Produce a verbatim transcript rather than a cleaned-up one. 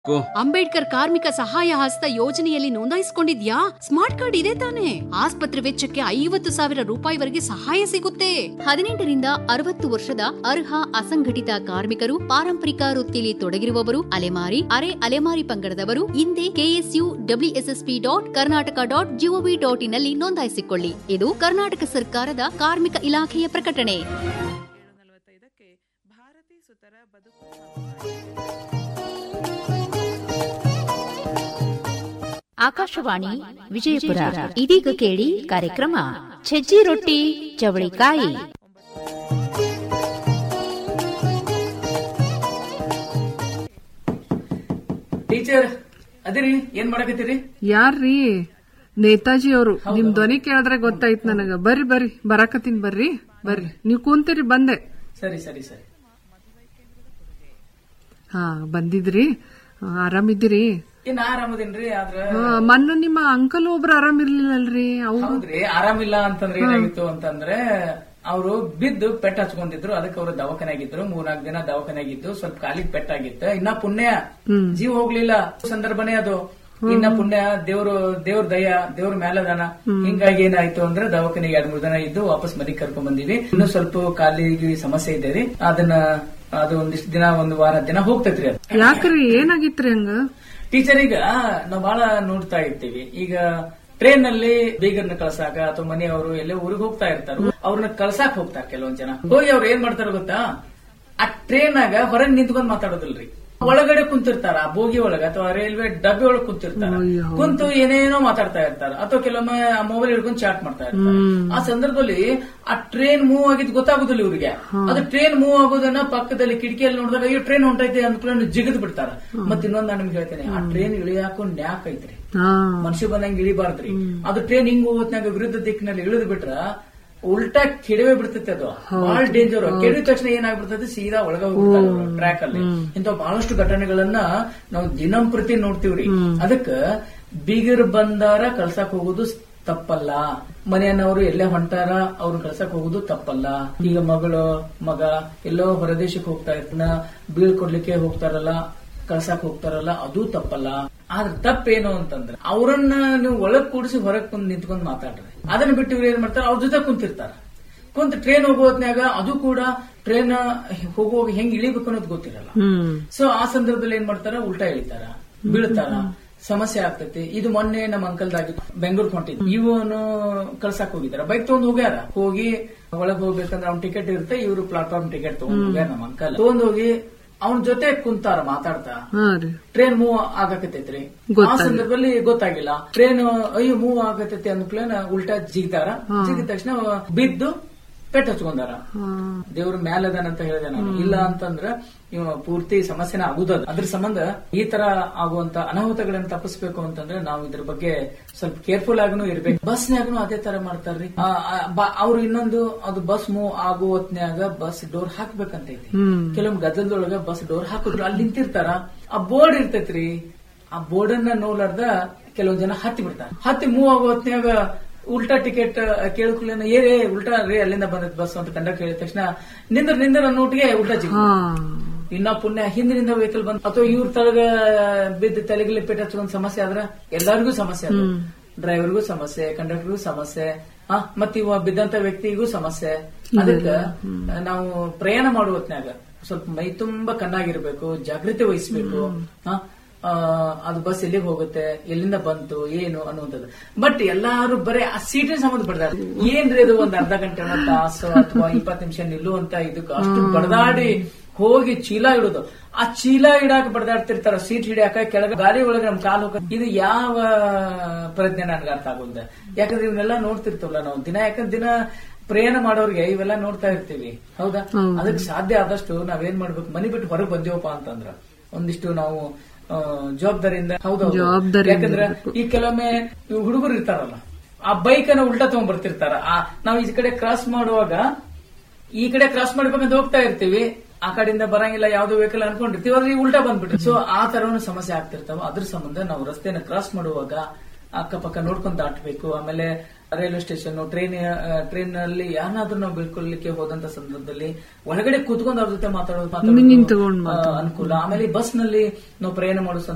ಅಂಬೇಡ್ಕರ್ ಕಾರ್ಮಿಕ ಸಹಾಯ ಹಸ್ತ ಯೋಜನೆಯಲ್ಲಿ ನೋಂದಾಯಿಸಿಕೊಂಡಿದ್ಯಾ? ಸ್ಮಾರ್ಟ್ ಕಾರ್ಡ್ ಇದೆ ತಾನೆ? ಆಸ್ಪತ್ರೆ ವೆಚ್ಚಕ್ಕೆ ಐವತ್ತು ಸಾವಿರ ರೂಪಾಯಿವರೆಗೆ ಸಹಾಯ ಸಿಗುತ್ತೆ. ಹದಿನೆಂಟರಿಂದ ಅರವತ್ತು ವರ್ಷದ ಅರ್ಹ ಅಸಂಘಟಿತ ಕಾರ್ಮಿಕರು, ಪಾರಂಪರಿಕ ವೃತ್ತಿಯಲ್ಲಿ ತೊಡಗಿರುವವರು, ಅಲೆಮಾರಿ, ಅರೆ ಅಲೆಮಾರಿ ಪಂಗಡದವರು ಹಿಂದೆ KSU WSSP dot Karnataka dot gov dot in ನಲ್ಲಿ ನೋಂದಾಯಿಸಿಕೊಳ್ಳಿ. ಇದು ಕರ್ನಾಟಕ ಸರ್ಕಾರದ ಕಾರ್ಮಿಕ ಇಲಾಖೆಯ ಪ್ರಕಟಣೆ. ಆಕಾಶವಾಣಿ ವಿಜಯಪುರ. ಇದೀಗ ಕೇಳಿ ಕಾರ್ಯಕ್ರಮ ಸಜ್ಜಿ ರೊಟ್ಟಿ ಚವಳಿಕಾಯಿ. ಟೀಚರ್ ಅದಿರಿ, ಏನ್ ಮಾಡಕತ್ತೀರಿ? ಯಾರ್ರೀ? ನೇತಾಜಿ ಅವರು. ನಿಮ್ ಧ್ವನಿ ಕೇಳಿದ್ರೆ ಗೊತ್ತಾಯ್ತು ನನಗ. ಬರ್ರಿ ಬರ್ರಿ, ಬರಾಕತ್ತೀನಿ, ಬರ್ರಿ ಬರ್ರಿ. ನೀವ್ ಕುಂತೀರಿ, ಬಂದೆ. ಸರಿ ಸರಿ ಸರಿ. ಹಾ, ಬಂದಿದ್ರಿ? ಆರಾಮಿದ್ದೀರಿ? ಏನ್ ಆರಾಮದೇನ್ರಿ? ಆದ್ರ ಮೊನ್ನೆ ನಿಮ್ಮ ಅಂಕಲ್ ಒಬ್ರು ಆರಾಮಿರ್ಲಿಲ್ಲಲ್ರಿ? ಹೌದ್ರಿ, ಆರಾಮಿಲ್ಲ ಅಂತಂದ್ರೆ ಏನಾಗಿತ್ತು ಅಂತಂದ್ರೆ ಅವರು ಬಿದ್ದು ಪೆಟ್ ಹಚ್ಕೊಂಡಿದ್ರು. ಅದಕ್ಕೆ ಅವರು ದವಾಖಾನೆ ಆಗಿದ್ರು. ಮೂರ್ನಾಲ್ಕು ದಿನ ದವಾಖಾನೆ ಆಗಿದ್ದು. ಸ್ವಲ್ಪ ಕಾಲಿಗೆ ಪೆಟ್ಟಾಗಿತ್ತು. ಇನ್ನ ಪುಣ್ಯ ಜೀವ ಹೋಗ್ಲಿಲ್ಲ ಸಂದರ್ಭನೇ ಅದು. ಇನ್ನ ಪುಣ್ಯ ದೇವ್ರು ದೇವ್ರ ದಯ ದೇವ್ರ ಮೇಲದಾನ. ಹಿಂಗಾಗಿ ಏನಾಯ್ತು ಅಂದ್ರೆ ದವಾಖಾನೆಗೆ ಎರಡ್ ಮೂರ್ ದಿನ ಇದ್ದು ವಾಪಸ್ ಮನೆಗೆ ಕರ್ಕೊಂಡ್ ಬಂದಿವಿ. ಇನ್ನು ಸ್ವಲ್ಪ ಕಾಲಿಗೆ ಸಮಸ್ಯೆ ಇದೆ ರೀ. ಅದನ್ನ ಅದು ಒಂದಿಷ್ಟು ದಿನ, ಒಂದು ವಾರ ದಿನ ಹೋಗ್ತೈತ್ರಿ. ಅದು ಯಾಕ್ರಿ? ಏನಾಗಿತ್ರಿ ಹಂಗ? ಟೀಚರ್, ಈಗ ನಾವು ಬಹಳ ನೋಡ್ತಾ ಇರ್ತೀವಿ. ಈಗ ಟ್ರೈನ್ ನಲ್ಲಿ ಬೀಗರ್ನ ಕಳ್ಸಾಕ ಅಥವಾ ಮನೆಯವರು ಎಲ್ಲೇ ಊರಿಗೆ ಹೋಗ್ತಾ ಇರ್ತಾರ, ಅವ್ರನ್ನ ಕಳ್ಸಾಕ್ ಹೋಗ್ತಾರ ಕೆಲವೊಂದ್ ಜನ. ಹೋಗಿ ಅವ್ರು ಏನ್ ಮಾಡ್ತಾರ ಗೊತ್ತಾ? ಆ ಟ್ರೈನ್ ಆಗ ಹೊರಗೆ ನಿಂತ್ಕೊಂಡ್ ಮಾತಾಡೋದಿಲ್ರಿ, ಒಳಗಡೆ ಕುಂತಿರ್ತಾರ. ಆ ಬೋಗಿ ಒಳಗ ಅಥವಾ ರೈಲ್ವೆ ಡಬ್ಬಿ ಒಳಗೆ ಕುಂತಿರ್ತಾರ. ಕುಂತು ಏನೇನೋ ಮಾತಾಡ್ತಾ ಇರ್ತಾರ ಅಥವಾ ಕೆಲವೊಮ್ಮೆ ಆ ಮೊಬೈಲ್ ಹಿಡ್ಕೊಂಡು ಚಾಟ್ ಮಾಡ್ತಾ ಇರ್ತಾರೆ. ಆ ಸಂದರ್ಭದಲ್ಲಿ ಆ ಟ್ರೈನ್ ಮೂವ್ ಆಗಿದ್ ಗೊತ್ತಾಗುದಿಲ್ಲ ಇವ್ರಿಗೆ. ಅದು ಟ್ರೈನ್ ಮೂವ್ ಆಗೋದನ್ನ ಪಕ್ಕದಲ್ಲಿ ಕಿಟಕಿಯಲ್ಲಿ ನೋಡಿದಾಗ ಈ ಟ್ರೈನ್ ಹೊಂಟೈತೆ ಅಂದ್ಕೊಂಡು ಜಿಗದ್ ಬಿಡ್ತಾರ. ಮತ್ ಇನ್ನೊಂದ್ ನಾನು ನಿಮ್ಗೆ ಹೇಳ್ತೇನೆ, ಆ ಟ್ರೈನ್ ಇಳಿಯಾಕೊಂಡು ನ್ಯಾಕ್ ಐತ್ರಿ, ಮನುಷ್ಯ ಬಂದಂಗ ಇಳಿಬಾರ್ದ್ರಿ. ಅದು ಟ್ರೈನ್ ಹಿಂಗ್ ಹೋಗೋತ್ನಾಗ ವಿರುದ್ಧ ದಿಕ್ಕಿನಲ್ಲಿ ಇಳಿದು ಬಿಟ್ರ ಉಲ್ಟಾ ಕೆಡವೆ ಬಿಡ್ತೈತೆ. ಅದು ಬಹಳ ಡೇಂಜರ್. ಕೆಡಿದ ತಕ್ಷಣ ಏನಾಗ್ಬಿಡ್ತದೆ, ಸೀದಾ ಒಳಗ ಹೋಗ್ಬಿಡ್ತಾರೆ ಟ್ರ್ಯಾಕ್ ಅಲ್ಲಿ. ಇಂಥ ಬಹಳಷ್ಟು ಘಟನೆಗಳನ್ನ ನಾವು ದಿನಂಪ್ರತಿ ನೋಡ್ತೀವ್ರಿ. ಅದಕ್ಕ ಬೀಗರ್ ಬಂದಾರ ಕಳ್ಸಾಕ್ ಹೋಗುದು ತಪ್ಪಲ್ಲ. ಮನೆಯನ್ನವರು ಎಲ್ಲೇ ಹೊಂಟಾರ ಅವ್ರು ಕಳ್ಸಕ್ ಹೋಗುದು ತಪ್ಪಲ್ಲ. ಈಗ ಮಗಳು ಮಗ ಎಲ್ಲೋ ಹೊರದೇಶಕ್ಕೆ ಹೋಗ್ತಾ ಇರ್ತಾನ, ಬೀಳ್ಕೊಡ್ಲಿಕ್ಕೆ ಹೋಗ್ತಾರಲ್ಲ, ಕಳ್ಸಾಕ್ ಹೋಗ್ತಾರಲ್ಲ, ಅದು ತಪ್ಪಲ್ಲ. ಆದ್ರೆ ತಪ್ಪೇನು ಅಂತಂದ್ರೆ ಅವ್ರನ್ನ ನೀವು ಒಳಗ್ ಕೂಡಿಸಿ ಹೊರಗ್ ಕುಂದ್ ನಿಂತ್ಕೊಂಡ್ ಮಾತಾಡ್ರಿ. ಅದನ್ನ ಬಿಟ್ಟು ಇವ್ರು ಏನ್ ಮಾಡ್ತಾರೆ, ಅವ್ರ ಜೊತೆ ಕುಂತಿರ್ತಾರ. ಕುಂತ ಟ್ರೈನ್ ಹೋಗೋತ್ನಾಗ ಅದು ಕೂಡ ಟ್ರೈನ್ ಹೋಗುವಾಗ ಹೆಂಗ್ ಇಳಿಬೇಕು ಅನ್ನೋದು ಗೊತ್ತಿರಲ್ಲ. ಸೊ ಆ ಸಂದರ್ಭದಲ್ಲಿ ಏನ್ ಮಾಡ್ತಾರ, ಉಲ್ಟಾ ಇಳಿತಾರ, ಬೀಳ್ತಾರ, ಸಮಸ್ಯೆ ಆಗ್ತೈತಿ. ಇದು ಮೊನ್ನೆ ನಮ್ಮ ಅಂಕಲ್ದಾಗಿತ್ತು. ಬೆಂಗಳೂರು ಹೊಂಟಿದ್ ಇವನು ಕಳ್ಸಾಕ್ ಹೋಗಿದಾರ. ಬೈಕ್ ತಗೊಂಡ್ ಹೋಗ್ಯಾರ. ಹೋಗಿ ಒಳಗ್ ಹೋಗ್ಬೇಕಂದ್ರೆ ಅವ್ನ ಟಿಕೆಟ್ ಇರುತ್ತೆ. ಇವರು ಪ್ಲಾಟ್ಫಾರ್ಮ್ ಟಿಕೆಟ್ ತಗೊಂಡ್ ಹೋಗ್ಯಾರ. ನಮ್ಮ ಅಂಕಲ್ ತಗೊಂಡ್ ಹೋಗಿ ಅವನ ಜೊತೆ ಕುಂತಾರ ಮಾತಾಡ್ತಾ. Train move ಆಗಕತ್ತೈತ್ರಿ. ಆ ಸಂದರ್ಭದಲ್ಲಿ ಗೊತ್ತಾಗಿಲ್ಲ. ಟ್ರೈನ್ ಅಯ್ಯೋ ಮೂವ್ ಆಗತೈತಿ ಅಂದ್ಕೂಲೇನ ಉಲ್ಟಾ ಜಿಗ್ದಾರ. ಜಿಗಿದ ತಕ್ಷಣ ಬಿದ್ದು ಪೆಟ್ ಹಚ್ಕೊಂಡಾರ. ದೇವ್ರ ಮ್ಯಾಲದನಂತ ಹೇಳಿದೆ ನಾನು. ಇಲ್ಲ ಅಂತಂದ್ರ ಇವ ಪೂರ್ತಿ ಸಮಸ್ಯೆನ ಆಗುದದ. ಅದ್ರ ಸಂಬಂಧ ಈ ತರ ಆಗುವಂತ ಅನಾಹುತಗಳನ್ನ ತಪ್ಪಿಸ್ಬೇಕು ಅಂತಂದ್ರೆ ನಾವು ಇದ್ರ ಬಗ್ಗೆ ಸ್ವಲ್ಪ ಕೇರ್ಫುಲ್ ಆಗನು ಇರ್ಬೇಕು. ಬಸ್ನ್ಯಾಗನು ಅದೇ ತರ ಮಾಡ್ತಾರ್ರಿ. ಅವ್ರು ಇನ್ನೊಂದು, ಅದು ಬಸ್ ಮೂವ್ ಆಗೋ ಹೊತ್ನ್ಯಾಗ ಬಸ್ ಡೋರ್ ಹಾಕ್ಬೇಕಂತೈತಿ. ಕೆಲವೊಂದು ಗದ್ದಲದೊಳಗ ಬಸ್ ಡೋರ್ ಹಾಕಿದ್ರು ಅಲ್ಲಿ ನಿಂತಿರ್ತಾರ. ಆ ಬೋರ್ಡ್ ಇರ್ತೈತ್ರಿ. ಆ ಬೋರ್ಡ್ ಅನ್ನ ನೋಡ್ಲಾರ್ದ ಕೆಲವೊಂದ್ ಜನ ಹತ್ತಿ ಬಿಡ್ತಾರ. ಹತ್ತಿ ಮೂವ್ ಆಗೋ ಹೊತ್ನ್ಯಾಗ ಉಲ್ಟಾ ಟಿಕೆಟ್ ಕೇಳ್ಕೊಳ್ಳೇನ ಏ ಉಲ್ಟಾ ರೇ ಅಲ್ಲಿಂದ ಬಂದದ್ ಬಸ್ ಅಂತ ಕಂಡಕ್ಟರ್ ಹೇಳಿದ ತಕ್ಷಣ ನಿಂದ್ರ ನಿಂದ್ರ ಅನ್ನೋಟಿಗೆ ಉಲ್ಟಾ ಜಿಗ್. ಇನ್ನ ಪುಣ್ಯ ಹಿಂದಿನಿಂದ ವೆಹಿಕಲ್ ಬಂದ್ ಅಥವಾ ಇವ್ರ ತಳಗ ಬಿದ್ದು ತಲೆಗಿಲ್ಲಿ ಪೇಟ ಹಚ್ಕೊಂಡ್ ಸಮಸ್ಯೆ ಆದ್ರ ಎಲ್ಲರಿಗೂ ಸಮಸ್ಯೆ. ಅದು ಡ್ರೈವರ್ಗೂ ಸಮಸ್ಯೆ, ಕಂಡಕ್ಟರ್ಗೂ ಸಮಸ್ಯೆ, ಮತ್ ಇವ ಬಿದ್ದಂತ ವ್ಯಕ್ತಿಗೂ ಸಮಸ್ಯೆ. ಅದಕ್ಕ ನಾವು ಪ್ರಯಾಣ ಮಾಡುವ ಹೊತ್ನ್ಯಾಗ ಸ್ವಲ್ಪ ಮೈ ತುಂಬಾ ಕಣ್ಣಾಗಿರ್ಬೇಕು, ಜಾಗೃತಿ ವಹಿಸ್ಬೇಕು. ಅದು ಬಸ್ ಎಲ್ಲಿಗೆ ಹೋಗುತ್ತೆ, ಎಲ್ಲಿಂದ ಬಂತು, ಏನು ಅನ್ನುವಂಥದ್ದು. ಬಟ್ ಎಲ್ಲಾರು ಬರೀ ಆ ಸೀಟಿನ ಸಂಬಂಧ ಬಡ್ದಾರ. ಏನ್ರಿ ಅದು ಒಂದ್ ಅರ್ಧ ಗಂಟೆ ತಾಸು ಅಥವಾ ಇಪ್ಪತ್ತು ನಿಮಿಷ ನಿಲ್ಲುವಂತ ಇದಕ್ಕೆ ಅಷ್ಟು ಬಡದಾಡಿ ಹೋಗಿ ಚೀಲ ಇಡೋದು. ಆ ಚೀಲ ಇಡಾಕ ಬಡದಾಡ್ತಿರ್ತಾರ. ಸೀಟ್ ಹಿಡಿಯಾಕ ಕೆಳಗೆ ಗಾಡಿ ಒಳಗೆ ನಮ್ ಕಾಲು ಹೋಗ. ಇದು ಯಾವ ಪ್ರಜ್ಞೆ ನನ್ಗೆ ಅರ್ಥ ಆಗುದ? ಯಾಕಂದ್ರೆ ಇವನ್ನೆಲ್ಲ ನೋಡ್ತಿರ್ತವಲ್ಲ ನಾವು ದಿನ. ಯಾಕಂದ್ರೆ ದಿನ ಪ್ರಯಾಣ ಮಾಡೋರ್ಗೆ ಇವೆಲ್ಲ ನೋಡ್ತಾ ಇರ್ತೀವಿ, ಹೌದಾ? ಅದಕ್ಕೆ ಸಾಧ್ಯ ಆದಷ್ಟು ನಾವೇನ್ ಮಾಡ್ಬೇಕು, ಮನಿ ಬಿಟ್ಟು ಹೊರಗೆ ಬಂದೇವಪ್ಪ ಅಂತಂದ್ರ ಒಂದಿಷ್ಟು ನಾವು ಜವಾಬ್ದಾರಿಯಿಂದ. ಹೌದೌದು. ಯಾಕಂದ್ರೆ ಈ ಕೆಲವೊಮ್ಮೆ ಹುಡುಗರು ಇರ್ತಾರಲ್ಲ, ಆ ಬೈಕ್ ಅನ್ನ ಉಲ್ಟಾ ತಗೊಂಡ್ ಬರ್ತಿರ್ತಾರ. ನಾವು ಈ ಕಡೆ ಕ್ರಾಸ್ ಮಾಡುವಾಗ ಈ ಕಡೆ ಕ್ರಾಸ್ ಮಾಡ್ಬೇಕಂತ ಹೋಗ್ತಾ ಇರ್ತೀವಿ, ಆ ಕಡೆಯಿಂದ ಬರಂಗಿಲ್ಲ ಯಾವ್ದೋ ವೆಹಿಕಲ್ ಅನ್ಕೊಂಡಿರ್ತೀವಿ, ಅದ್ರ ಉಲ್ಟಾ ಬಂದ್ಬಿಟ್ಟು. ಸೊ ಆ ತರನು ಸಮಸ್ಯೆ ಆಗ್ತಿರ್ತಾವ. ಅದ್ರ ಸಂಬಂಧ ನಾವು ರಸ್ತೆನ ಕ್ರಾಸ್ ಮಾಡುವಾಗ ಅಕ್ಕಪಕ್ಕ ನೋಡ್ಕೊಂಡ್ ದಾಟಬೇಕು. ಆಮೇಲೆ ರೈಲ್ವೆ ಸ್ಟೇಷನ್, ಟ್ರೈನ್ ಟ್ರೈನ್ ನಲ್ಲಿ ಯಾರನ್ನಾದ್ರೂ ನಾವು ಬೀಳ್ಕೊಳ್ಳಿಕ್ಕೆ ಹೋದಂತ ಸಂದರ್ಭದಲ್ಲಿ ಒಳಗಡೆ ಕೂತ್ಕೊಂಡು ಅವ್ರ ಜೊತೆ ಮಾತಾಡೋದು ಅನುಕೂಲ. ಆಮೇಲೆ ಬಸ್ ನಲ್ಲಿ ನಾವು ಪ್ರಯಾಣ ಮಾಡೋ